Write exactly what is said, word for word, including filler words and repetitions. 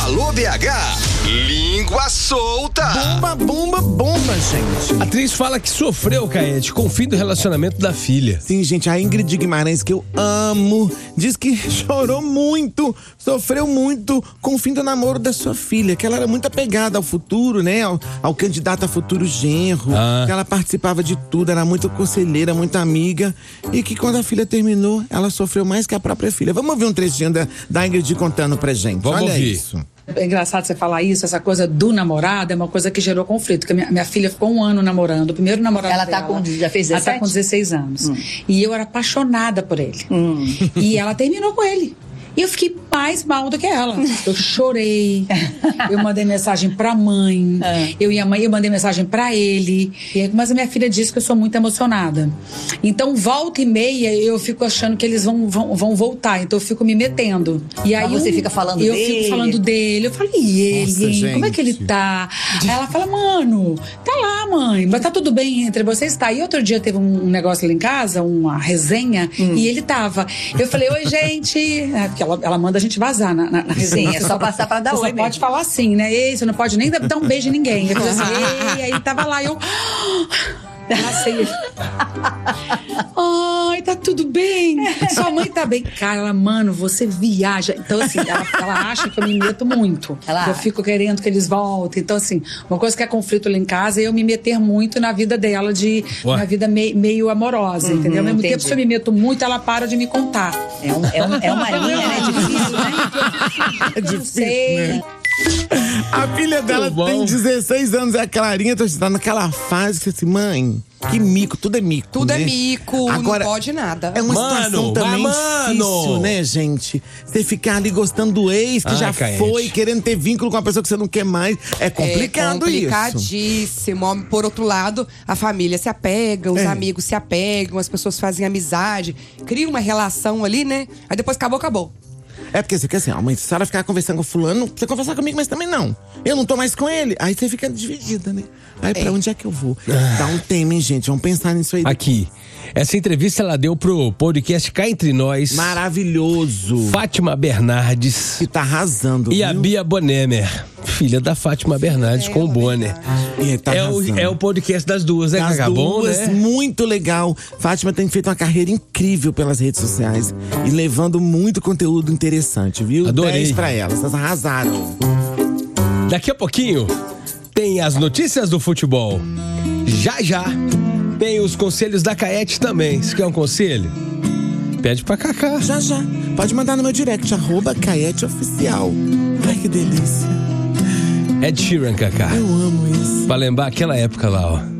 Alô B H, língua solta. Bomba, bomba, bomba, gente. A atriz fala que sofreu, Caete, com o fim do relacionamento da filha. Sim, gente, a Ingrid Guimarães, que eu amo, diz que chorou muito, sofreu muito com o fim do namoro da sua filha, que ela era muito apegada ao futuro, né, ao, ao candidato a futuro genro, ah. que ela participava de tudo, era muito conselheira, muito amiga, e que quando a filha terminou, ela sofreu mais que a própria filha. Vamos ouvir um trechinho da, da Ingrid contando pra gente. Vamos Olha ouvir. Isso. É engraçado você falar isso, essa coisa do namorado é uma coisa que gerou conflito, porque minha, minha filha ficou um ano namorando, o primeiro namorado ela dela. Tá com, já fez dezessete? Ela tá com dezesseis anos. Hum. E eu era apaixonada por ele. Hum. E ela terminou com ele. E eu fiquei mais mal do que ela. Eu chorei, eu mandei mensagem pra mãe, é. eu e a mãe, eu mandei mensagem pra ele. Mas a minha filha disse que eu sou muito emocionada. Então, volta e meia, eu fico achando que eles vão, vão, vão voltar. Então, eu fico me metendo. E aí mas você um, fica falando eu dele? Eu fico falando dele. Eu falei, e ele, Nossa, hein? gente. Como é que ele tá? Aí ela fala, mano, tá lá, mãe. Mas tá tudo bem entre vocês? Tá. E outro dia teve um negócio lá em casa, uma resenha, hum. e ele tava. Eu falei, oi, gente. É, porque ela, ela manda a gente vazar na, na, na resenha. Sim, é só passar pra dar você oi só mesmo. pode falar assim, né? Ei, você não pode nem dar um beijo em ninguém. Eu falei assim, ei, aí tava lá, eu... Passei. Ai, tá tudo bem. Sua mãe tá bem. Cara, ela, mano, você viaja. Então, assim, ela, ela acha que eu me meto muito. Ela... Eu fico querendo que eles voltem. Então, assim, uma coisa que é conflito lá em casa é eu me meter muito na vida dela, de na vida mei, meio amorosa, uhum, entendeu? Ao mesmo entendi. tempo, se eu me meto muito, ela para de me contar. É, um, é, um, é uma linha, né? Difícil, né? É difícil, né? A filha dela tem dezesseis anos, é a Clarinha, tá naquela fase que assim, mãe, que mico, tudo é mico. Tudo né? é mico, agora, não pode nada. É uma mano, situação também mano. difícil, né, gente? Você ficar ali gostando do ex, que Ai, já Caete. foi, querendo ter vínculo com uma pessoa que você não quer mais. É complicado é isso. complicadíssimo. Por outro lado, a família se apega, os é. amigos se apegam, as pessoas fazem amizade, cria uma relação ali, né? Aí depois acabou, acabou. É porque você quer assim, ó, mas se a senhora ficar conversando com fulano, você conversar comigo, mas também não. Eu não tô mais com ele. Aí você fica dividida, né? Aí pra é. onde é que eu vou? Dá um tema, hein, gente? Vamos pensar nisso aí. Aqui. Essa entrevista ela deu pro podcast Cá Entre Nós. Maravilhoso. Fátima Bernardes. Que tá arrasando, E viu? a Bia Bonemer, filha da Fátima Bernardes, é, com o Bonner. É, tá é, o, é o podcast das duas, né, das Cacá? duas, Bom, né? Muito legal. Fátima tem feito uma carreira incrível pelas redes sociais e levando muito conteúdo interessante, viu? Adorei. dez pra elas, elas arrasaram. Daqui a pouquinho tem as notícias do futebol. Já, já. Tem os conselhos da Caete também. Se quer um conselho? Pede pra Cacá. Já, já. Pode mandar no meu direct, arroba Caete Oficial. Ai, que delícia. Ed Sheeran, Cacá. Eu amo isso. Pra lembrar aquela época lá, ó.